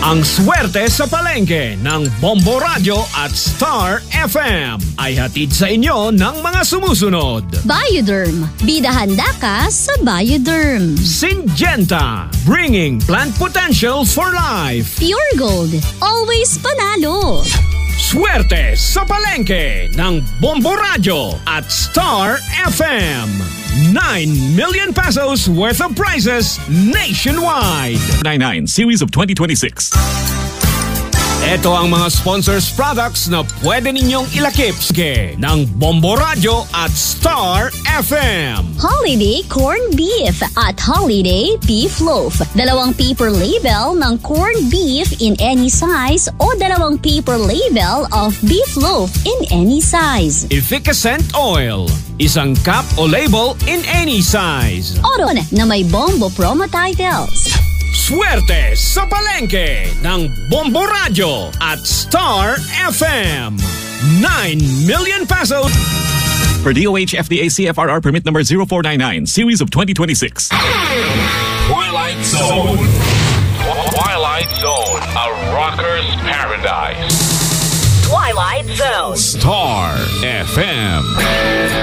Ang swerte sa palengke ng Bombo Radio at Star FM ay hatid sa inyo ng mga sumusunod. Bioderm. Bida handa ka sa Bioderm. Syngenta. Bringing plant potential for life. Pure Gold. Always panalo. Swerte sa palengke ng Bombo Radio at Star FM. 9 million pesos worth of prizes nationwide. 99 Series of 2026. Ito ang mga sponsors products na pwede ninyong ilakip ng Bombo Radio at Star FM. Holiday Corned Beef at Holiday Beef Loaf. 2 paper label ng corned beef in any size o 2 paper label of beef loaf in any size. Efficacent Oil. 1 cup o label in any size. Oron na may Bombo promo titles. Swerte sa palengke ng Bombo Radio at Star FM. 9 million pesos. For DOH FDA CFRR permit number 0499 Series of 2026. Twilight Zone. Twilight Zone, a rocker's paradise. Twilight Zone. Star FM.